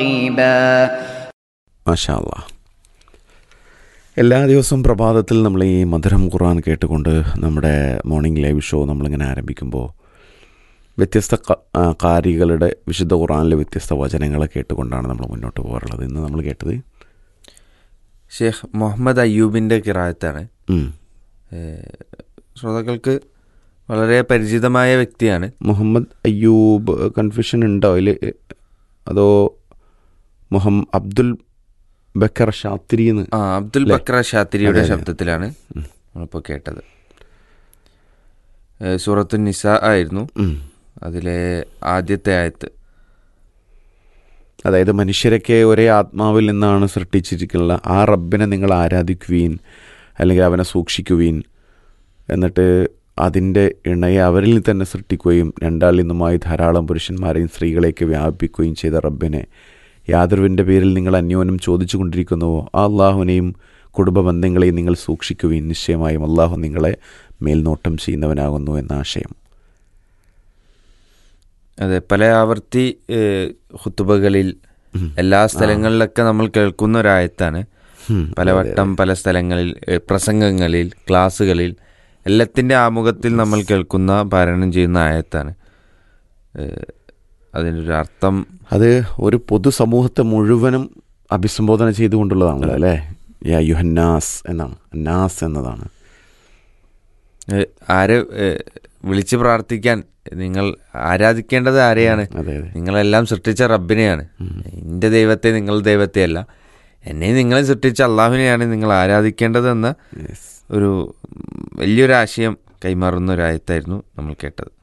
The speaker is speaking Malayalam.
മാഷാ അല്ലാഹ്. എല്ലാ ദിവസവും പ്രഭാതത്തിൽ നമ്മൾ ഈ മധുരം ഖുർആൻ കേട്ടുകൊണ്ട് നമ്മുടെ മോർണിംഗ് ലൈവ് ഷോ നമ്മളിങ്ങനെ ആരംഭിക്കുമ്പോൾ വ്യത്യസ്ത കാരികളുടെ വിശുദ്ധ ഖുർആനിലെ വ്യത്യസ്ത വചനങ്ങളെ കേട്ടുകൊണ്ടാണ് നമ്മൾ മുന്നോട്ട് പോകാറുള്ളത്. ഇന്ന് നമ്മൾ കേട്ടത് ഷെയ്ഖ് മുഹമ്മദ് അയ്യൂബിൻ്റെ ഖിറാഅത്താണ്. ശ്രോതാക്കൾക്ക് വളരെ പരിചിതമായ വ്യക്തിയാണ്. മുഹമ്മദ് അയ്യൂബ് കൺഫ്യൂഷൻ ഉണ്ടോ അതിൽ? അതോ അബ്ദുൽ ബക്കർ ഷാത്തിരി എന്ന്? അബ്ദുൽ ബക്കർ ഷാത്തിരിയുടെ ശബ്ദത്തിലാണ് നമ്മളിപ്പോൾ കേട്ടത്. സൂറത്തു നിസാ ആയിരുന്നു അതിലെ ആദ്യത്തെ ആയത്ത്. അതായത് മനുഷ്യരൊക്കെ ഒരേ ആത്മാവിൽ നിന്നാണ് സൃഷ്ടിച്ചിരിക്കുന്നത്, ആ റബ്ബിനെ നിങ്ങൾ ആരാധിക്കുവീൻ അല്ലെങ്കിൽ അവനെ സൂക്ഷിക്കുവീൻ, എന്നിട്ട് അതിൻ്റെ ഇണയെ അവരിൽ തന്നെ സൃഷ്ടിക്കുകയും രണ്ടാളിൽ നിന്നുമായി ധാരാളം പുരുഷന്മാരെയും സ്ത്രീകളെയൊക്കെ വ്യാപിപ്പിക്കുകയും ചെയ്ത റബ്ബിനെ യാതൊരുവിൻ്റെ പേരിൽ നിങ്ങൾ അന്യോന്യം ചോദിച്ചു കൊണ്ടിരിക്കുന്നുവോ ആ അള്ളാഹുവിനെയും കുടുംബ ബന്ധങ്ങളെയും നിങ്ങൾ സൂക്ഷിക്കുവിൻ, നിശ്ചയമായും അള്ളാഹു നിങ്ങളെ മേൽനോട്ടം ചെയ്യുന്നവനാകുന്നു എന്ന ആശയം. അതെ, പല ആവർത്തി ഖുതുബകളിൽ എല്ലാ സ്ഥലങ്ങളിലൊക്കെ നമ്മൾ കേൾക്കുന്ന ഒരായത്താണ്. പലവട്ടം പല സ്ഥലങ്ങളിൽ, പ്രസംഗങ്ങളിൽ, ക്ലാസ്സുകളിൽ എല്ലാത്തിൻ്റെ ആമുഖത്തിൽ നമ്മൾ കേൾക്കുന്ന, പാരായണം ചെയ്യുന്ന ആയത്താണ്. അതിനൊരു അർത്ഥം, അത് ഒരു പൊതുസമൂഹത്തെ മുഴുവനും അഭിസംബോധന ചെയ്തുകൊണ്ടുള്ളതാണല്ലോ അല്ലേ. യാ യുഹന്നാസ് എന്നാണ്, നാസ് എന്നതാണ്. ആരെ വിളിച്ച് പ്രാർത്ഥിക്കാൻ, നിങ്ങൾ ആരാധിക്കേണ്ടത് ആരെയാണ്? നിങ്ങളെല്ലാം സൃഷ്ടിച്ച റബ്ബിനെയാണ്. എൻ്റെ ദൈവത്തെ, നിങ്ങളുടെ ദൈവത്തെ അല്ല, എന്നെ നിങ്ങളെ സൃഷ്ടിച്ച അള്ളാഹുവിനെയാണ് നിങ്ങൾ ആരാധിക്കേണ്ടതെന്ന ഒരു വലിയൊരു ആശയം കൈമാറുന്ന ഒരു ആയത്തായിരുന്നു നമ്മൾ കേട്ടത്.